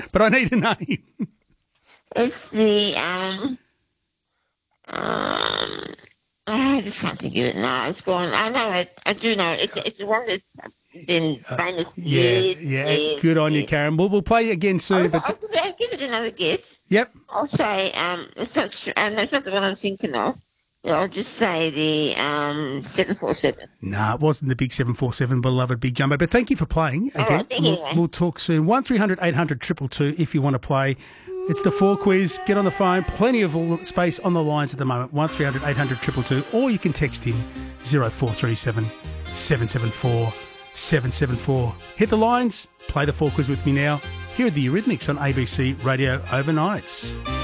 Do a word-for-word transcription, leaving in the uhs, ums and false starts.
but I need a name. It's the, um, um, I just can't think of it now. It's gone. I know it. I do know it. It's, it's the one that's been famous Uh, yeah, years, yeah. years, Good on years. you, Karen. We'll, we'll play again soon. I'll, but I'll, give it, I'll give it another guess. Yep. I'll say, um, it's not, tr- um, it's not the one I'm thinking of. I'll just say the um, seven four seven. No, it wasn't the big seven four seven, beloved Big Jumbo. But thank you for playing again. All right, thank you. we'll, we'll talk soon. one three hundred eight hundred two two two if you want to play. It's the four quiz. Get on the phone. Plenty of space on the lines at the moment. one three hundred eight hundred two two two. Or you can text in zero four three seven seven seven four seven seven four. Hit the lines. Play the four quiz with me now. Here are the Eurythmics on A B C Radio Overnights.